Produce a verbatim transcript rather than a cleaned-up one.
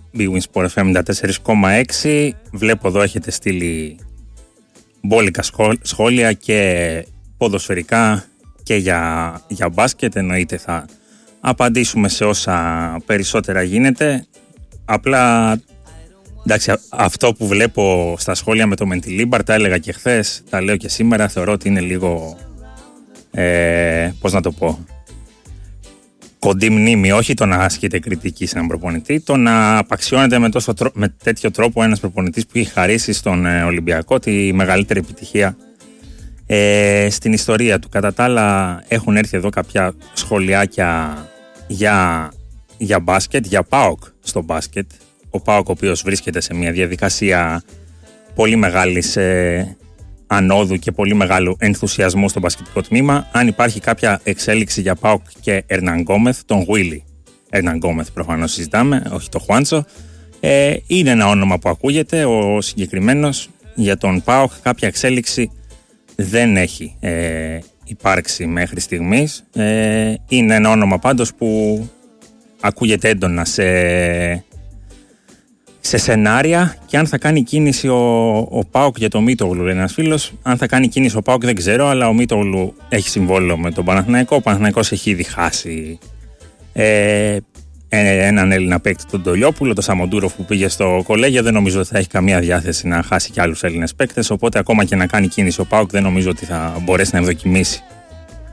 Big Win Sport εφ εμ ενενήντα τέσσερα κόμμα έξι. Βλέπω εδώ έχετε στείλει μπόλικα σχόλια και ποδοσφαιρικά και για, για μπάσκετ. Εννοείται θα απαντήσουμε σε όσα περισσότερα γίνεται. Απλά εντάξει, αυτό που βλέπω στα σχόλια με το Μεντιλίμπαρ, τα έλεγα και χθες, τα λέω και σήμερα, θεωρώ ότι είναι λίγο ε, πώς να το πω, κοντή μνήμη, όχι το να ασκείται κριτική σε έναν προπονητή, το να απαξιώνεται με, τόσο, με τέτοιο τρόπο ένας προπονητής που έχει χαρίσει στον ε, Ολυμπιακό τη μεγαλύτερη επιτυχία ε, στην ιστορία του. Κατά τα άλλα έχουν έρθει εδώ κάποια σχολιάκια για, για μπάσκετ, για ΠΑΟΚ στο μπάσκετ. Ο ΠΑΟΚ ο οποίος βρίσκεται σε μια διαδικασία πολύ μεγάλης ε, ανόδου και πολύ μεγάλου ενθουσιασμού στο μπασκετικό τμήμα. Αν υπάρχει κάποια εξέλιξη για ΠΑΟΚ και Ερναν Γκόμεθ, τον Γουίλι Ερναν Γκόμεθ προφανώς συζητάμε, όχι το Χουάντσο, ε, είναι ένα όνομα που ακούγεται. Ο συγκεκριμένος για τον ΠΑΟΚ κάποια εξέλιξη δεν έχει ε, υπάρξει μέχρι στιγμής. Ε, είναι ένα όνομα πάντως που ακούγεται έντονα σε, σε σενάρια, και αν θα κάνει κίνηση ο, ο ΠΑΟΚ για το Μίτογλου, λέει ένας φίλος. Αν θα κάνει κίνηση ο ΠΑΟΚ δεν ξέρω, αλλά ο Μίτογλου έχει συμβόλαιο με τον Παναθηναϊκό. Ο Παναθηναϊκός έχει ήδη χάσει ε, έναν Έλληνα παίκτη, τον Ντολιόπουλο, τον Σαμοντούροφ που πήγε στο κολέγιο. Δεν νομίζω ότι θα έχει καμία διάθεση να χάσει και άλλους Έλληνες παίκτες. Οπότε ακόμα και να κάνει κίνηση ο ΠΑΟΚ δεν νομίζω ότι θα μπορέσει να ευδοκιμήσει